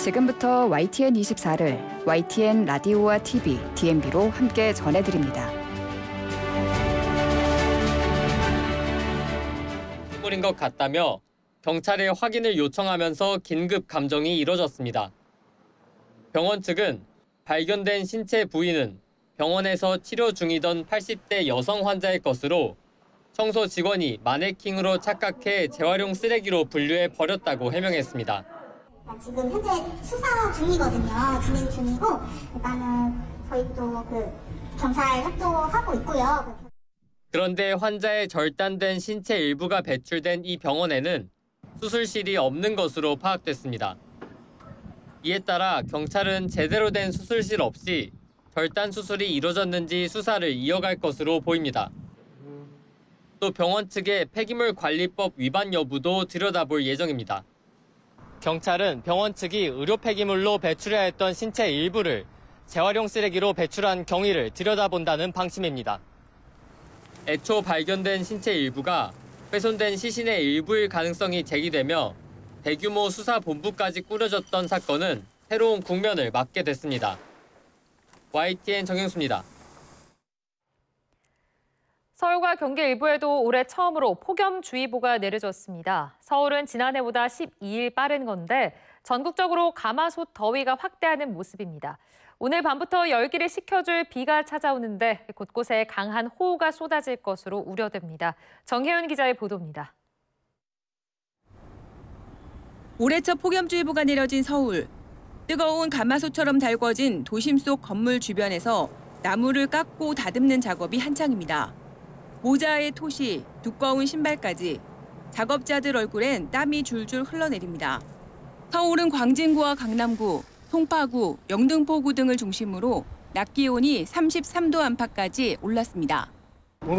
지금부터 YTN24를 YTN 라디오와 TV, DMB로 함께 전해드립니다. 인물인 것 같다며 경찰에 확인을 요청하면서 긴급 감정이 이뤄졌습니다. 병원 측은 발견된 신체 부위는 병원에서 치료 중이던 80대 여성 환자의 것으로 청소 직원이 마네킹으로 착각해 재활용 쓰레기로 분류해 버렸다고 해명했습니다. 지금 현재 수사 중이거든요. 진행 중이고 일단은 저희도 경찰 협조하고 있고요. 그런데 환자의 절단된 신체 일부가 배출된 이 병원에는 수술실이 없는 것으로 파악됐습니다. 이에 따라 경찰은 제대로 된 수술실 없이 절단 수술이 이뤄졌는지 수사를 이어갈 것으로 보입니다. 또 병원 측의 폐기물 관리법 위반 여부도 들여다볼 예정입니다. 경찰은 병원 측이 의료 폐기물로 배출해야 했던 신체 일부를 재활용 쓰레기로 배출한 경위를 들여다본다는 방침입니다. 애초 발견된 신체 일부가 훼손된 시신의 일부일 가능성이 제기되며 대규모 수사본부까지 꾸려졌던 사건은 새로운 국면을 맞게 됐습니다. YTN 정영수입니다. 서울과 경기 일부에도 올해 처음으로 폭염주의보가 내려졌습니다. 서울은 지난해보다 12일 빠른 건데 전국적으로 가마솥 더위가 확대하는 모습입니다. 오늘 밤부터 열기를 식혀줄 비가 찾아오는데 곳곳에 강한 호우가 쏟아질 것으로 우려됩니다. 정혜윤 기자의 보도입니다. 올해 첫 폭염주의보가 내려진 서울. 뜨거운 가마솥처럼 달궈진 도심 속 건물 주변에서 나무를 깎고 다듬는 작업이 한창입니다. 모자에 토시, 두꺼운 신발까지 작업자들 얼굴엔 땀이 줄줄 흘러내립니다. 서울은 광진구와 강남구, 송파구, 영등포구 등을 중심으로 낮 기온이 33도 안팎까지 올랐습니다.